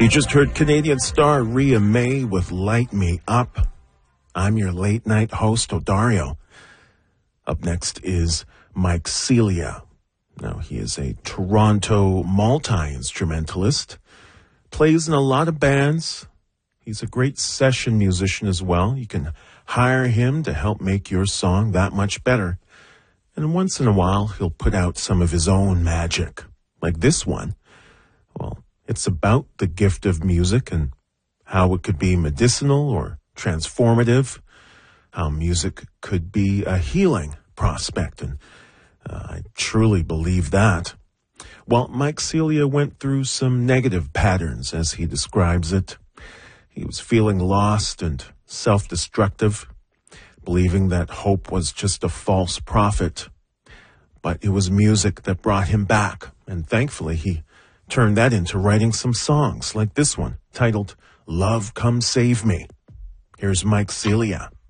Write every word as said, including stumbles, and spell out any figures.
You just heard Canadian star Rhea May with Light Me Up. I'm your late night host, Odario. Up next is Mike Celia. Now, he is a Toronto multi-instrumentalist, plays in a lot of bands. He's a great session musician as well. You can hire him to help make your song that much better. And once in a while, he'll put out some of his own magic, like this one. Well, it's about the gift of music and how it could be medicinal or transformative, how music could be a healing prospect, and uh, I truly believe that. Well, Mike Celia went through some negative patterns, as he describes it. He was feeling lost and self-destructive, believing that hope was just a false prophet. But it was music that brought him back, and thankfully he turned that into writing some songs like this one, titled Love Come Save Me. Here's Mike Celia.